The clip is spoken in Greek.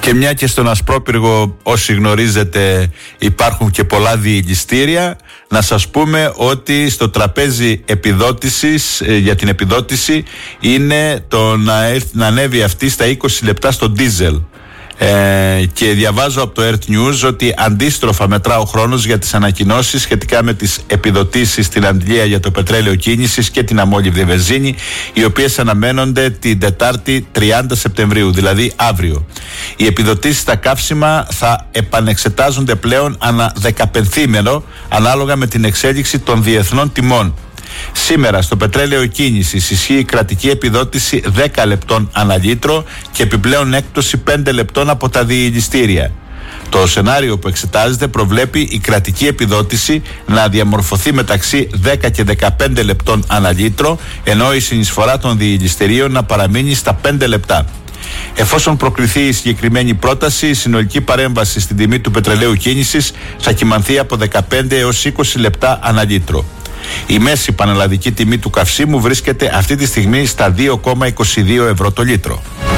Και μια και στον Ασπρόπυργο, όσοι γνωρίζετε, υπάρχουν και πολλά διελιστήρια, να σας πούμε ότι στο τραπέζι επιδότησης, για την επιδότηση, είναι το να ανέβει αυτή στα 20 λεπτά στο ντίζελ. Και διαβάζω από το Earth News ότι αντίστροφα μετρά ο χρόνος για τις ανακοινώσεις σχετικά με τις επιδοτήσεις στην αντλία για το πετρέλαιο κίνησης και την αμόλυβδη βενζίνη, οι οποίες αναμένονται την Τετάρτη 30 Σεπτεμβρίου, δηλαδή αύριο. Οι επιδοτήσεις στα καύσιμα θα επανεξετάζονται πλέον ανά 15ήμερο ανάλογα με την εξέλιξη των διεθνών τιμών. Σήμερα στο πετρέλαιο κίνησης ισχύει η κρατική επιδότηση 10 λεπτών ανά λίτρο και επιπλέον έκπτωση 5 λεπτών από τα διελιστήρια. Το σενάριο που εξετάζεται προβλέπει η κρατική επιδότηση να διαμορφωθεί μεταξύ 10 και 15 λεπτών ανά λίτρο, ενώ η συνεισφορά των διελιστηρίων να παραμείνει στα 5 λεπτά. Εφόσον προκριθεί η συγκεκριμένη πρόταση, η συνολική παρέμβαση στην τιμή του πετρελαίου κίνησης θα κυμανθεί από 15 έως 20 λεπτά ανά λίτρο. Η μέση πανελλαδική τιμή του καυσίμου βρίσκεται αυτή τη στιγμή στα 2,22 ευρώ το λίτρο.